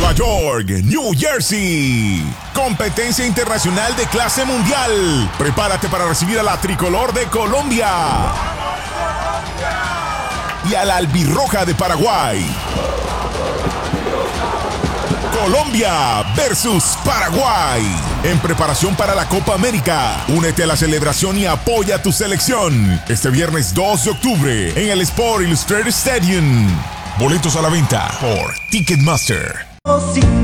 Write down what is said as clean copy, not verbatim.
Nueva York, New Jersey. Competencia internacional de clase mundial. Prepárate para recibir a la tricolor de Colombia y a la albirroja de Paraguay. Colombia versus Paraguay. En preparación para la Copa América. Únete a la celebración y apoya a tu selección. Este viernes 2 de octubre en el Sport Illustrated Stadium. Boletos a la venta por Ticketmaster.